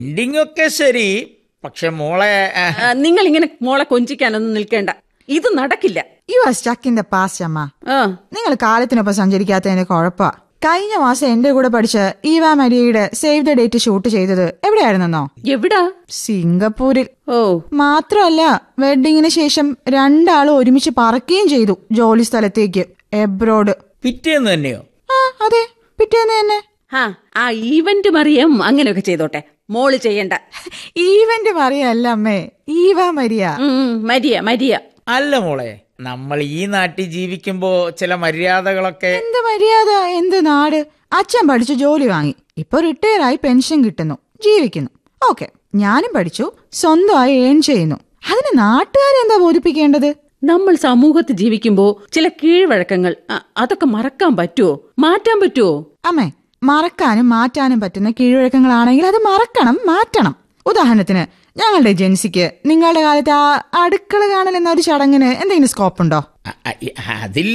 Ending ഒക്കെ ശരി, പക്ഷെ മോളെ നിങ്ങൾ ഇങ്ങനെ മോളെ കൊഞ്ചിക്കാനൊന്നും നിൽക്കേണ്ട. ഇത് നടക്കില്ല. You are stuck in the past അമ്മ. നിങ്ങൾ കാലത്തിനൊപ്പം സഞ്ചരിക്കാത്തതിന്റെ കുഴപ്പാ. കഴിഞ്ഞ മാസം എന്റെ കൂടെ പഠിച്ച Eva മരിയയുടെ save the date shoot ചെയ്തത് എവിടെയായിരുന്നോ? എവിടാ? സിംഗപ്പൂരിൽ. മാത്രമല്ല, വെഡിങ്ങിന് ശേഷം രണ്ടാളും ഒരുമിച്ച് പറക്കുകയും ചെയ്തു ജോലി സ്ഥലത്തേക്ക്, എബ്രോഡ്. പിറ്റേന്ന് തന്നെയോ? അതെ, പിറ്റേന്ന് തന്നെ. ആ ഈവന്റ് മറിയം അങ്ങനെയൊക്കെ ചെയ്തോട്ടെ, മോള് ചെയ്യണ്ട. ഈവന്റ് മറിയല്ല അമ്മേ, ഈവ മരിയ. മരിയ. അല്ല മോളെ, നമ്മൾ ഈ നാട്ടിൽ ജീവിക്കുമ്പോ ചില മര്യാദകളൊക്കെ. എന്ത് മര്യാദ, എന്ത് നാട്? അച്ഛൻ പഠിച്ചു ജോലി വാങ്ങി, ഇപ്പൊ റിട്ടയർ ആയി പെൻഷൻ കിട്ടുന്നു, ജീവിക്കുന്നു. ഓക്കെ, ഞാനും പഠിച്ചു, സ്വന്തമായി ഏൺ ചെയ്യുന്നു. അതിന് നാട്ടുകാരെന്താ ബോധിപ്പിക്കേണ്ടത്? നമ്മൾ സമൂഹത്തിൽ ജീവിക്കുമ്പോ ചില കീഴ്വഴക്കങ്ങൾ അതൊക്കെ മറക്കാൻ പറ്റുമോ, മാറ്റാൻ പറ്റുമോ? അമ്മേ, മറക്കാനും മാറ്റാനും പറ്റുന്ന കീഴ്വഴക്കങ്ങളാണെങ്കിൽ അത് മറക്കണം, മാറ്റണം. ഉദാഹരണത്തിന്, ഞങ്ങളുടെ ഏജൻസിക്ക് നിങ്ങളുടെ കാലത്ത് ആ അടുക്കള കാണൽ എന്ന ഒരു ചടങ്ങിന് എന്തെങ്കിലും സ്കോപ്പ് ഉണ്ടോ? അതില്ല.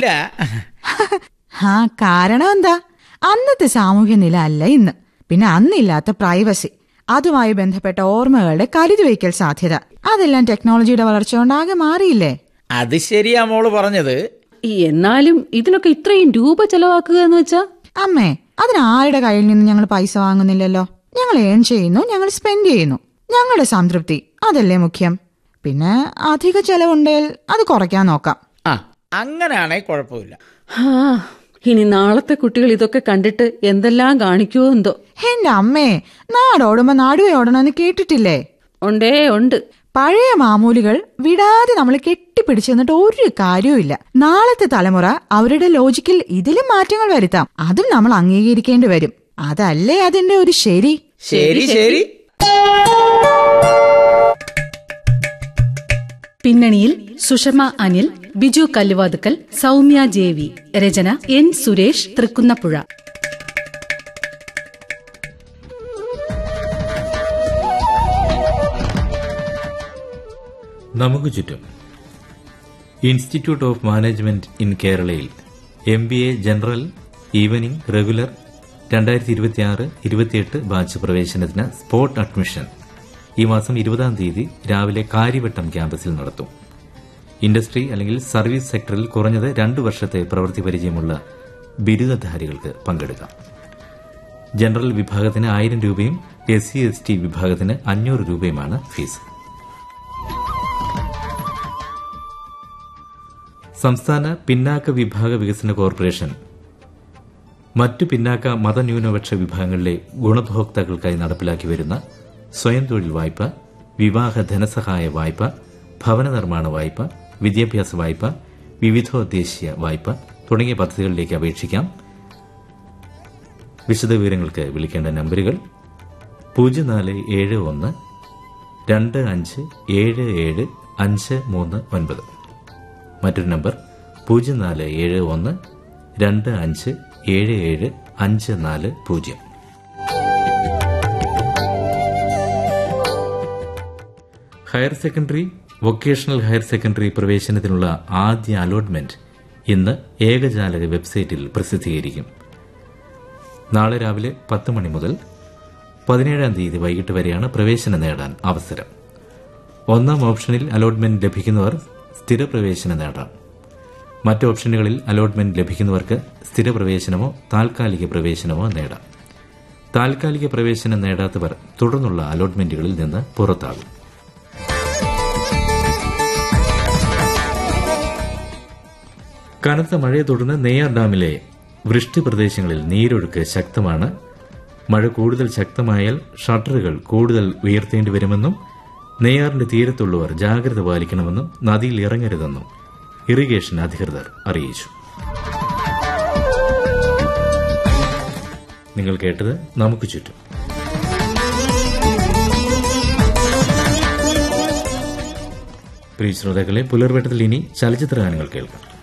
കാരണം എന്താ? അന്നത്തെ സാമൂഹ്യ നില അല്ല ഇന്ന്. പിന്നെ അന്നില്ലാത്ത പ്രൈവസി, അതുമായി ബന്ധപ്പെട്ട ഓർമ്മകളുടെ കരുതിവയ്ക്കൽ സാധ്യത, അതെല്ലാം ടെക്നോളജിയുടെ വളർച്ച കൊണ്ടാകെ മാറിയില്ലേ? അത് ശരിയാ മോള് പറഞ്ഞത്. എന്നാലും ഇതിനൊക്കെ ഇത്രയും രൂപ ചെലവാക്കുക എന്ന് വെച്ചാ? അമ്മേ, അതിനാരുടെ കയ്യിൽ നിന്ന് ഞങ്ങൾ പൈസ വാങ്ങുന്നില്ലല്ലോ. ഞങ്ങൾ ഏൺ ചെയ്യുന്നു, ഞങ്ങൾ സ്പെൻഡ് ചെയ്യുന്നു. ഞങ്ങളുടെ സംതൃപ്തി അതല്ലേ മുഖ്യം. പിന്നെ അധിക ചെലവുണ്ടെങ്കിൽ അത് കുറയ്ക്കാൻ നോക്കാം. അങ്ങനെയാണെ കുഴപ്പമില്ല. ഇനി നാളത്തെ കുട്ടികൾ ഇതൊക്കെ കണ്ടിട്ട് എന്തെല്ലാം കാണിക്കുവോ എന്തോ. എന്റെ അമ്മേ, നാടോടുമ്പോ നാടുവേ ഓടണമെന്ന് കേട്ടിട്ടില്ലേ? ഉണ്ട്. പഴയ മാമൂലികൾ വിടാതെ നമ്മൾ കെട്ടിപ്പിടിച്ചു നിന്നിട്ട് ഒരു കാര്യവുമില്ല. നാളത്തെ തലമുറ അവരുടെ ലോജിക്കിൽ ഇതിലും മാറ്റങ്ങൾ വരുത്താം, അതും നമ്മൾ അംഗീകരിക്കേണ്ടി വരും. അതല്ലേ അതിന്റെ ഒരു ശരി. ശരി. പിന്നണിയിൽ സുഷമ അനിൽ, ബിജു കല്ലുവാതുക്കൽ, സൗമ്യ ജേവി. രചന എൻ സുരേഷ്, തൃക്കുന്നപ്പുഴ. നമുക്ക് ചുറ്റും. ഇൻസ്റ്റിറ്റ്യൂട്ട് ഓഫ് മാനേജ്മെന്റ് ഇൻ കേരളയിൽ MBA general evening regular 2026-28 batch പ്രവേശനത്തിന് സ്പോട്ട് അഡ്മിഷൻ ഈ മാസം 20-ാം തീയതി രാവിലെ കാര്യവട്ടം ക്യാമ്പസിൽ നടത്തും. ഇൻഡസ്ട്രി അല്ലെങ്കിൽ സർവീസ് സെക്ടറിൽ കുറഞ്ഞത് 2 വർഷത്തെ പ്രവൃത്തി പരിചയമുള്ള ബിരുദധാരികൾക്ക് പങ്കെടുക്കാം. ജനറൽ വിഭാഗത്തിന് 1000 രൂപയും SC/ST വിഭാഗത്തിന് 500 രൂപയുമാണ് ഫീസ്. സംസ്ഥാന പിന്നാക്ക വിഭാഗ വികസന കോർപ്പറേഷൻ മറ്റു പിന്നാക്ക മതന്യൂനപക്ഷ വിഭാഗങ്ങളിലെ ഗുണഭോക്താക്കൾക്കായി നടപ്പിലാക്കി വരുന്ന സ്വയം തൊഴിൽ വായ്പ, വിവാഹ ധനസഹായ വായ്പ, ഭവന നിർമ്മാണ വായ്പ, വിദ്യാഭ്യാസ വായ്പ, വിവിധോദ്ദേശീയ വായ്പ തുടങ്ങിയ പദ്ധതികളിലേക്ക് അപേക്ഷിക്കാം. വിശദവിവരങ്ങൾക്ക് വിളിക്കേണ്ട നമ്പറുകൾ 0471 2577 539. മറ്റൊരു number 0471 2577 540. Higher secondary, vocational higher secondary പ്രവേശനത്തിനുള്ള ആദ്യ അലോട്ട്മെന്റ് ഇന്ന് ഏകജാലക വെബ്സൈറ്റിൽ പ്രസിദ്ധീകരിക്കും. നാളെ രാവിലെ 10 മണി മുതൽ 17-ാം തീയതി വൈകിട്ട് വരെയാണ് പ്രവേശനം നേടാൻ അവസരം. 1-ാം ഓപ്ഷനിൽ അലോട്ട്മെന്റ് ലഭിക്കുന്നവർ സ്ഥിരപ്രവേശനം നേടാം. മറ്റ് ഓപ്ഷനുകളിൽ അലോട്ട്മെന്റ് ലഭിക്കുന്നവർക്ക് സ്ഥിരപ്രവേശനമോ താൽക്കാലിക പ്രവേശനമോ നേടാം. താൽക്കാലിക പ്രവേശനം നേടാത്തവർ തുടർന്നുള്ള അലോട്ട്മെന്റുകളിൽ നിന്ന് പുറത്താകും. കനത്ത മഴയെ തുടർന്ന് നെയ്യാർ ഡാമിലെ വൃഷ്ടി പ്രദേശങ്ങളിൽ നീരൊഴുക്ക് ശക്തമാണ്. മഴ കൂടുതൽ ശക്തമായാൽ ഷട്ടറുകൾ കൂടുതൽ ഉയർത്തേണ്ടി വരുമെന്നും നെയ്യാറിന്റെ തീരത്തുള്ളവർ ജാഗ്രത പാലിക്കണമെന്നും നദിയിൽ ഇറങ്ങരുതെന്നും ഇറിഗേഷൻ അധികൃതർ അറിയിച്ചു. നിങ്ങൾ കേട്ടത് നമുക്ക് ചുറ്റും. പ്രിയ ശ്രോതാക്കളെ, പുലർവെട്ടത്തിൽ ഇനി ചലച്ചിത്ര ഗാനങ്ങൾ കേൾക്കാം.